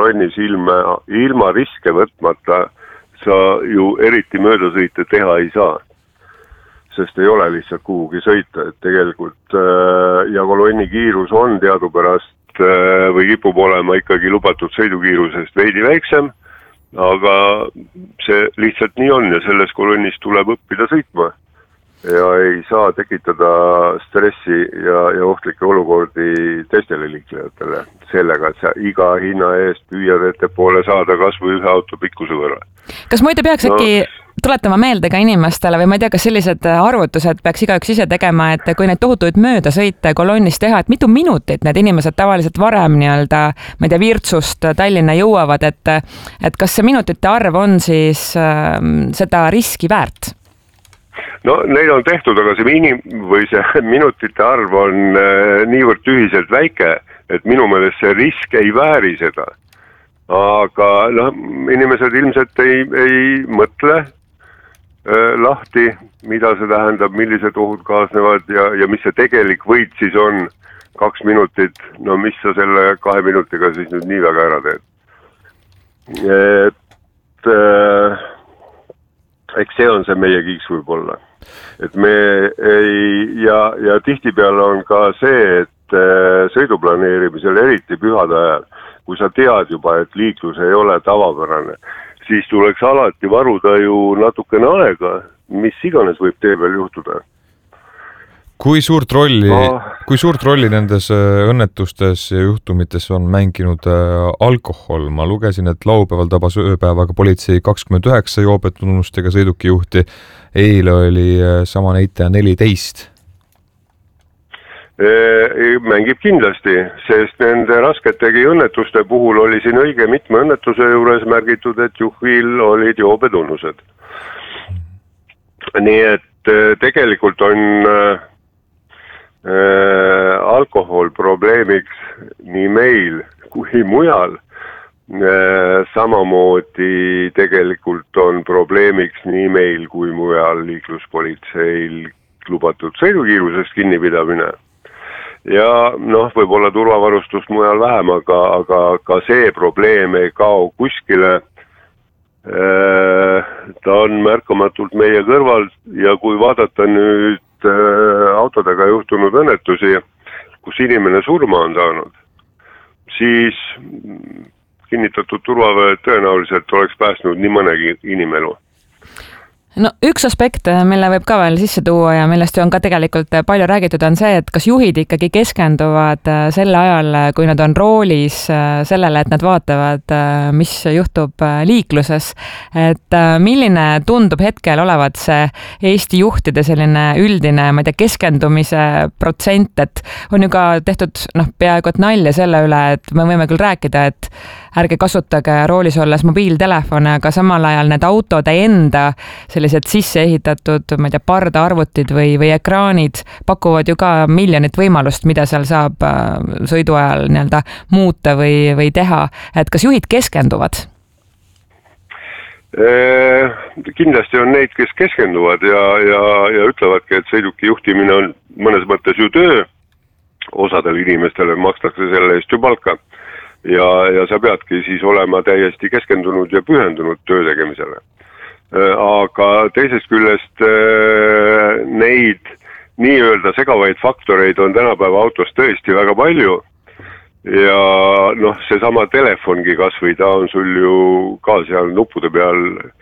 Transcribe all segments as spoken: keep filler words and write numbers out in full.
kolonnis ilma, ilma riske võtmata sa ju eriti möödasõite teha ei saa. Sest ei ole lihtsalt kuhugi sõita, et tegelikult ja kolonni kiirus on teadupärast või kipub olema ikkagi lubatud sõidukiirusest veidi väiksem, aga see lihtsalt nii on ja selles kolonnis tuleb õppida sõitma ja ei saa tekitada stressi ja, ja ohtlikke olukordi teistele liiklejatele sellega, et sa iga hinna eest püüad ettepoole saada kas või ühe auto pikkuse võrra. Kas muide peaks äkki no, tuletama meelde ka inimestele või ma ei tea, kas sellised arvutused peaks igaüks ise tegema, et kui neid tohutuid möödasõite kolonnis teha, et mitu minutit need inimesed tavaliselt varem nii-öelda, ma ei tea, Virtsust Tallinna jõuavad, et, et kas see minutite arv on siis äh, seda riski väärt? No neid on tehtud, aga see minim- või see minutite arv on äh, niivõrd tühiselt väike, et minu meelest see risk ei vääri seda. Aga no, inimesed ilmselt ei, ei mõtle lahti, mida see tähendab, millised ohud kaasnevad ja, ja mis see tegelik võit siis on kaks minutit, no mis sa selle kahe minutiga siis nüüd nii väga ära teed. Et äh, eks see on see meie kiiks võib-olla. Et me ei, ja, ja tihtipeale on ka see, et äh, sõiduplaneerimisel eriti pühade ajal, kui sa tead juba, et liiklus ei ole tavapärane, siis tuleks alati varuda ju natukene aega, mis iganes võib tee peal juhtuda. Kui suurt rolli, no. kui suurt rolli nendes õnnetustes ja juhtumites on mänginud alkohol? Ma lugesin, et laupäeval tabas ööpäevaga politsei kakskümmend üheksa joobetunnustega sõidukijuhti. Eile oli sama näitaja neliteist. Mängib kindlasti, sest nende rasketegi õnnetuste puhul oli siin õige mitme õnnetuse juures märgitud, et juhil olid joobetunnused. Nii et tegelikult on äh, alkohol probleemiks nii meil kui mujal. Äh, samamoodi tegelikult on probleemiks nii meil kui mujal liikluspolitseil lubatud sõidukiirusest kinnipidamine. Ja noh, võib-olla turvavarustust mujal vähem, aga, aga ka see probleem ei kao kuskile. Ta on märkamatult meie kõrval ja kui vaadata nüüd autodega juhtunud õnnetusi, kus inimene surma on saanud, siis kinnitatud turvaväed tõenäoliselt oleks päästnud nii mõnegi inimelu. No üks aspekt, mille võib ka veel sisse tuua ja millest ju on ka tegelikult palju räägitud, on see, et kas juhid ikkagi keskenduvad selle ajal, kui nad on roolis sellele, et nad vaatavad, mis juhtub liikluses. Et milline tundub hetkel olevat see Eesti juhtide selline üldine, ma ei tea, keskendumise protsent, et on ju ka tehtud noh, peaaegu et nalja selle üle, et me võime küll rääkida, et ärge kasutage roolis olles mobiiltelefone, aga samal ajal need autode enda sellised sisse ehitatud, ma ei tea, pardaarvutid või, või ekraanid pakuvad ju ka miljonit võimalust, mida seal saab sõidu ajal nii-öelda muuta või, või teha. Et kas juhid keskenduvad? Kindlasti on neid, kes keskenduvad ja, ja, ja ütlevadki, et sõiduki juhtimine on mõnes mõttes ju töö. Osadel inimestele makstakse selle eest ju palka. Ja, ja sa peadki siis olema täiesti keskendunud ja pühendunud töö tegemisele. Aga teisest küljest neid nii-öelda segavaid faktoreid on tänapäeva autos tõesti väga palju. Ja noh, see sama telefongi kas või ta on sul ju ka seal nuppude peal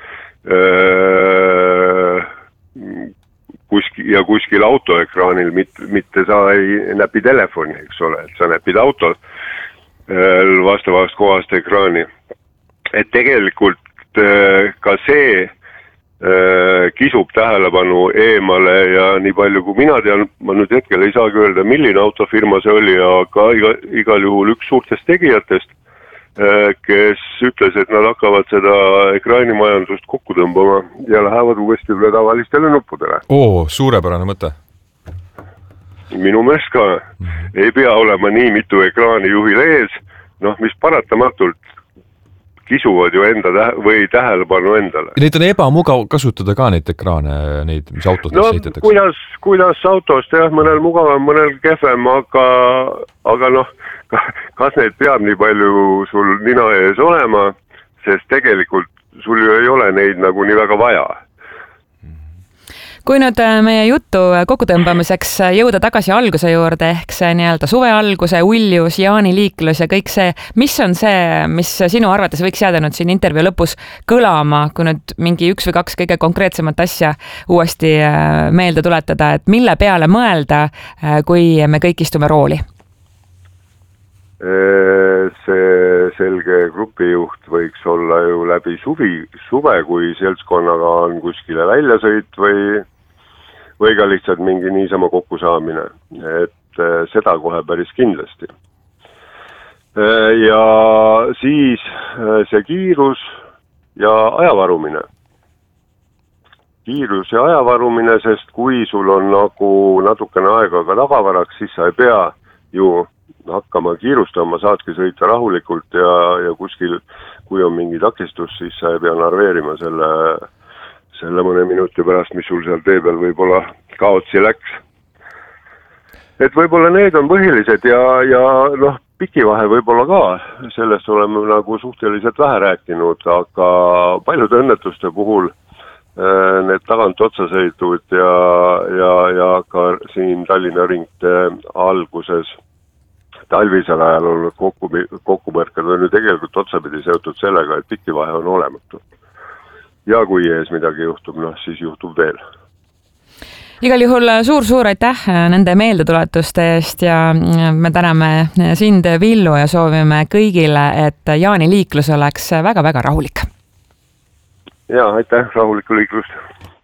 äh, kuskil, ja kuskil autoekraanil, mitte, mitte sa ei näpi telefoni, eks ole, et sa näpid autos vastavast kohast ekraani. Et tegelikult ka see kisub tähelepanu eemale ja nii palju kui mina tean, ma nüüd hetkel ei saagi öelda, milline autofirma see oli, aga iga, igal juhul üks suurtest tegijatest, kes ütles, et nad hakkavad seda ekraanimajandust kokku tõmbama ja lähevad uuesti üle tavalistele nuppudele. Oo, suurepärane mõte. Minu meelest ka ei pea olema nii mitu ekraani juhil ees, noh, mis paratamatult kisuvad ju enda tähe, või tähelepanu endale. Neid on ebamugav kasutada ka neid ekraane, neid, mis autodest no, ehitatakse? Kuidas, kuidas autost, jah, mõnel mugavam, mõnel kehvem, aga, aga noh, kas need peab nii palju sul nina ees olema, sest tegelikult sul ju ei ole neid nagu nii väga vaja. Kui nüüd meie jutu kokkutõmbamiseks jõuda tagasi alguse juurde, ehk see nii-öelda suve alguse, uljus, jaaniliiklus ja kõik see, mis on see, mis sinu arvates võiks jääda nüüd siin intervjuu lõpus kõlama, kui nüüd mingi üks või kaks kõige konkreetsemat asja uuesti meelde tuletada, et mille peale mõelda, kui me kõik istume rooli? See selge grupijuht võiks olla ju läbi suvi, suve, kui seltskonnaga on kuskile väljasõit või või ka lihtsalt mingi niisama kokkusaamine, et seda kohe päris kindlasti. Ja siis see kiirus ja ajavarumine. Kiirus ja ajavarumine, sest kui sul on nagu natukene aega ka tagavaraks, siis sa ei pea ju hakkama kiirustama, saadki sõita rahulikult ja, ja kuskil, kui on mingi takistus, siis sa ei pea narveerima selle selle mõne minuti pärast, mis sul seal tee peal võib-olla kaotsi läks. Et võib-olla need on põhilised ja, ja noh, pikivahe võib-olla ka, sellest oleme nagu suhteliselt vähe rääkinud, aga paljude õnnetuste puhul need tagant otsasõidud ja, ja, ja ka siin Tallinna ringte alguses talvisel ajal olnud kokku, kokkupõrked on ju tegelikult otsapidi seotud sellega, et pikivahe on olematu. Ja kui ees midagi juhtub, noh, siis juhtub veel. Igal juhul suur-suur aitäh nende meeldetuletuste eest ja me täname sind, Villu, ja soovime kõigile, et jaaniliiklus oleks väga-väga rahulik. Ja, aitäh, rahulikku liiklust.